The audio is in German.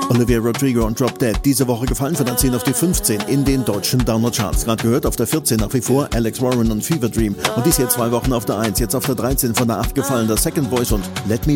Olivia Rodrigo und Drop Dead. Diese Woche gefallen von der 10 auf die 15 in den deutschen Download-Charts. Gerade gehört auf der 14 nach wie vor Alex Warren und Fever Dream. Und dies hier 2 Wochen auf der 1, jetzt auf der 13 von der 8 gefallen, der Second Voice und Let Me